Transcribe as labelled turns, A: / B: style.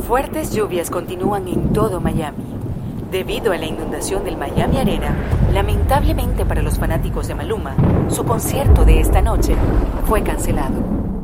A: Fuertes lluvias continúan en todo Miami. Debido a la inundación del Miami Arena, lamentablemente para los fanáticos de Maluma, su concierto de esta noche fue cancelado.